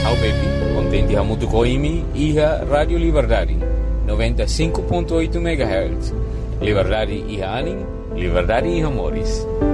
Ao baby, contente a Mutucoimi e a Rádio Liberdade, 95.8 MHz. Liberdade e Anin, Liberdade e Amores.